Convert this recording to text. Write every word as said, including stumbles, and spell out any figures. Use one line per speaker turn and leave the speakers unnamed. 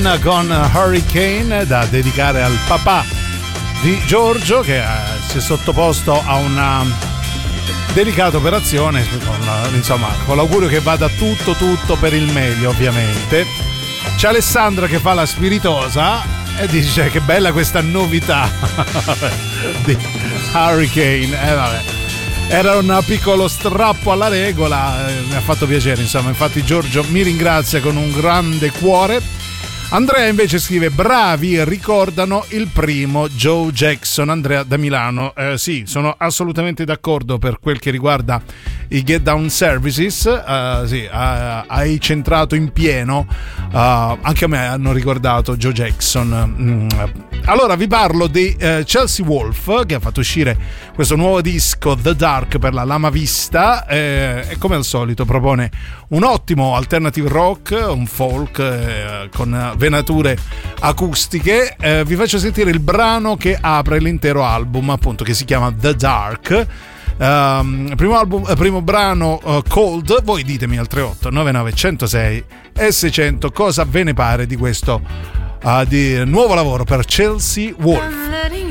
Queen con Hurricane, da dedicare al papà di Giorgio, che si è sottoposto a una delicata operazione, con la, insomma, con l'augurio che vada tutto tutto per il meglio, ovviamente. C'è Alessandra che fa la spiritosa e dice che bella questa novità di Hurricane. Eh, vabbè. Era un piccolo strappo alla regola, eh, mi ha fatto piacere, insomma. Infatti Giorgio mi ringrazia con un grande cuore. Andrea invece scrive: bravi, ricordano il primo Joe Jackson. Andrea da Milano. Eh, sì, sono assolutamente d'accordo per quel che riguarda i Get Down Services. Uh, sì, uh, hai centrato in pieno. Uh, anche a me hanno ricordato Joe Jackson. Mm. Allora vi parlo di uh, Chelsea Wolfe, che ha fatto uscire questo nuovo disco The Dark per la Lama Vista, eh, e come al solito propone un ottimo alternative rock, un folk eh, con venature acustiche. Eh, vi faccio sentire il brano che apre l'intero album, appunto, che si chiama The Dark. Um, primo, album, eh, primo brano uh, Cold. Voi ditemi al tre otto nove nove uno zero sei e seicento cosa ve ne pare di questo uh, di nuovo lavoro per Chelsea Wolfe.